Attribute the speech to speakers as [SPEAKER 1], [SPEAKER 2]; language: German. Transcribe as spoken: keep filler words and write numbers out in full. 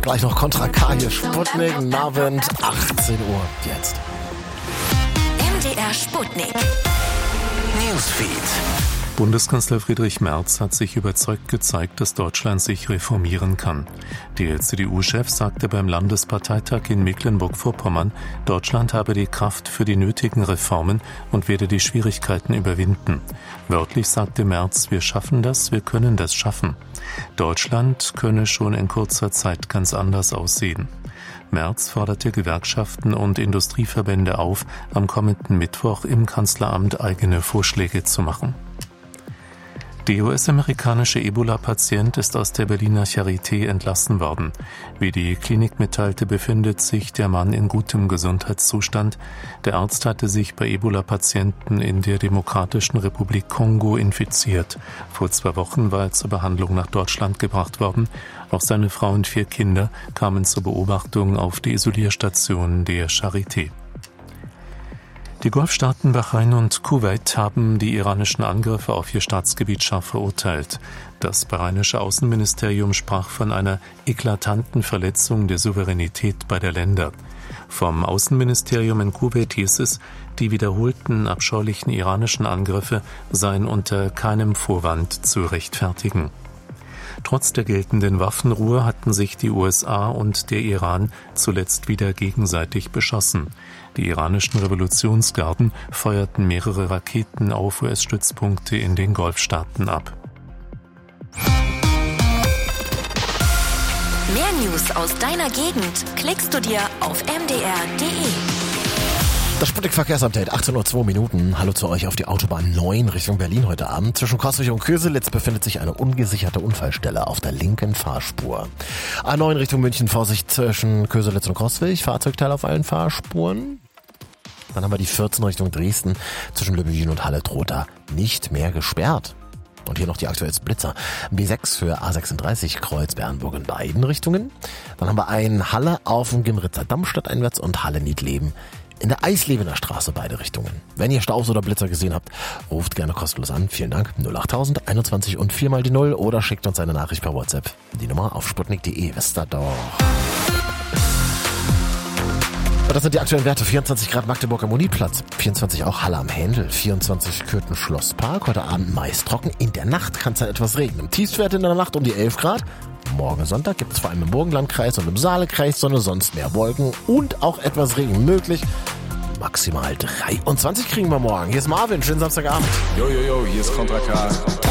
[SPEAKER 1] Gleich noch Contra K hier, Sputnik, Navend, achtzehn Uhr jetzt.
[SPEAKER 2] M D R Sputnik. Newsfeed.
[SPEAKER 3] Bundeskanzler Friedrich Merz hat sich überzeugt gezeigt, dass Deutschland sich reformieren kann. Der C D U-Chef sagte beim Landesparteitag in Mecklenburg-Vorpommern, Deutschland habe die Kraft für die nötigen Reformen und werde die Schwierigkeiten überwinden. Wörtlich sagte Merz, wir schaffen das, wir können das schaffen. Deutschland könne schon in kurzer Zeit ganz anders aussehen. Merz forderte Gewerkschaften und Industrieverbände auf, am kommenden Mittwoch im Kanzleramt eigene Vorschläge zu machen. Der U S-amerikanische Ebola-Patient ist aus der Berliner Charité entlassen worden. Wie die Klinik mitteilte, befindet sich der Mann in gutem Gesundheitszustand. Der Arzt hatte sich bei Ebola-Patienten in der Demokratischen Republik Kongo infiziert. Vor zwei Wochen war er zur Behandlung nach Deutschland gebracht worden. Auch seine Frau und vier Kinder kamen zur Beobachtung auf die Isolierstation der Charité. Die Golfstaaten Bahrain und Kuwait haben die iranischen Angriffe auf ihr Staatsgebiet scharf verurteilt. Das bahrainische Außenministerium sprach von einer eklatanten Verletzung der Souveränität beider Länder. Vom Außenministerium in Kuwait hieß es, die wiederholten abscheulichen iranischen Angriffe seien unter keinem Vorwand zu rechtfertigen. Trotz der geltenden Waffenruhe hatten sich die U S A und der Iran zuletzt wieder gegenseitig beschossen. Die iranischen Revolutionsgarden feuerten mehrere Raketen auf U S-Stützpunkte in den Golfstaaten ab.
[SPEAKER 2] Mehr News aus deiner Gegend klickst du dir auf m d r punkt d e.
[SPEAKER 1] Das Sputnik-Verkehrsupdate, achtzehn Uhr zwei Minuten. Hallo zu euch auf die Autobahn neun Richtung Berlin heute Abend. Zwischen Koswig und Köselitz befindet sich eine ungesicherte Unfallstelle auf der linken Fahrspur. A neun Richtung München, Vorsicht zwischen Köselitz und Koswig, Fahrzeugteil auf allen Fahrspuren. Dann haben wir die vierzehn Richtung Dresden, zwischen Lübbechin und Halle-Trotha nicht mehr gesperrt. Und hier noch die aktuellsten Blitzer. B sechs für A sechsunddreißig Kreuz-Bernburg in beiden Richtungen. Dann haben wir einen Halle auf dem Gimritzer Damm stadteinwärts und Halle-Niedleben in der Eislebener Straße, beide Richtungen. Wenn ihr Staus oder Blitzer gesehen habt, ruft gerne kostenlos an. Vielen Dank. null acht tausend einundzwanzig und vier mal die null oder schickt uns eine Nachricht per WhatsApp. Die Nummer auf sputnik punkt de. Westerdorf. Das sind die aktuellen Werte. vierundzwanzig Grad Magdeburg am Uniplatz, vierundzwanzig auch Halle am Händel, vierundzwanzig Köthen Schlosspark. Heute Abend meist trocken. In der Nacht kann es dann etwas regnen. Tiefstwerte in der Nacht um die elf Grad. Morgen Sonntag gibt es vor allem im Burgenlandkreis und im Saalekreis Sonne, sonst mehr Wolken und auch etwas Regen möglich. Maximal dreiundzwanzig kriegen wir morgen. Hier ist Marvin, schönen Samstagabend.
[SPEAKER 4] Jo, jo, jo, hier ist Contra K.